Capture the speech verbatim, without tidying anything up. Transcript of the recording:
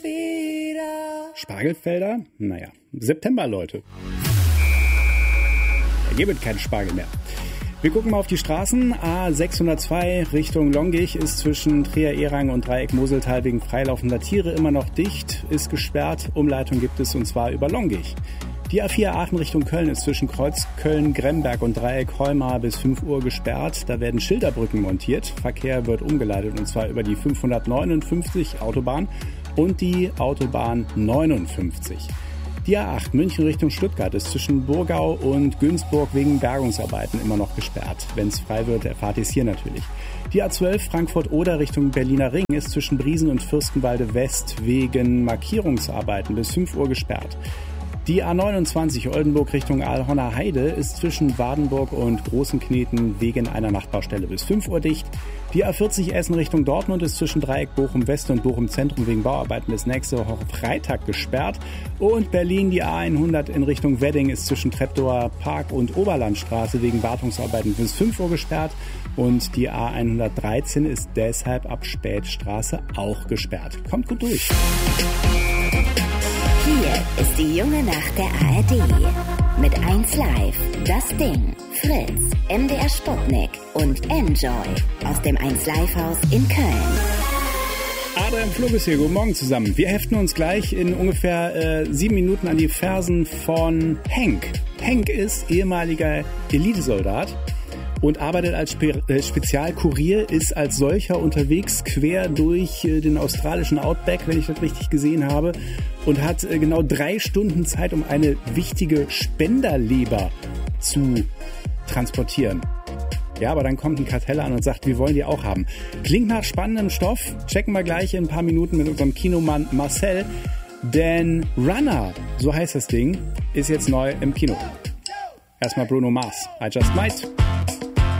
wieder. Spargelfelder? Naja, September, Leute. Da gibt es keinen Spargel mehr. Wir gucken mal auf die Straßen. A sechshundertzwei Richtung Longich ist zwischen Trier-Erang und Dreieck-Moseltal wegen freilaufender Tiere immer noch dicht, ist gesperrt. Umleitung gibt es und zwar über Longich. Die A vier Aachen Richtung Köln ist zwischen Kreuz Köln-Gremberg und Dreieck-Heumar bis fünf Uhr gesperrt. Da werden Schilderbrücken montiert. Verkehr wird umgeleitet und zwar über die fünfhundertneunundfünfzig Autobahn und die Autobahn neunundfünfzig. Die A acht München Richtung Stuttgart ist zwischen Burgau und Günzburg wegen Bergungsarbeiten immer noch gesperrt. Wenn es frei wird, erfahrt ihr es hier natürlich. Die A zwölf Frankfurt-Oder Richtung Berliner Ring ist zwischen Briesen und Fürstenwalde West wegen Markierungsarbeiten bis fünf Uhr gesperrt. Die A neunundzwanzig Oldenburg Richtung Aalhonner Heide ist zwischen Wadenburg und Großenkneten wegen einer Nachtbaustelle bis fünf Uhr dicht. Die A vierzig Essen Richtung Dortmund ist zwischen Dreieck Bochum West und Bochum Zentrum wegen Bauarbeiten bis nächste Woche Freitag gesperrt. Und Berlin, die A hundert in Richtung Wedding ist zwischen Treptower Park und Oberlandstraße wegen Wartungsarbeiten bis fünf Uhr gesperrt. Und die A hundertdreizehn ist deshalb ab Spätstraße auch gesperrt. Kommt gut durch. Hier ist die junge Nacht der A R D. Mit eins Live, Das Ding, Fritz, M D R Sputnik und Enjoy aus dem eins Live Haus in Köln. Adrian Flug ist hier, guten Morgen zusammen. Wir heften uns gleich in ungefähr äh, sieben Minuten an die Fersen von Henk. Henk ist ehemaliger Elitesoldat und arbeitet als Spe- äh, Spezialkurier, ist als solcher unterwegs quer durch äh, den australischen Outback, wenn ich das richtig gesehen habe, und hat äh, genau drei Stunden Zeit, um eine wichtige Spenderleber zu transportieren. Ja, aber dann kommt ein Kartell an und sagt, wir wollen die auch haben. Klingt nach spannendem Stoff. Checken wir gleich in ein paar Minuten mit unserem Kinomann Marcel. Denn Runner, so heißt das Ding, ist jetzt neu im Kino. Erstmal Bruno Mars. I Just Might.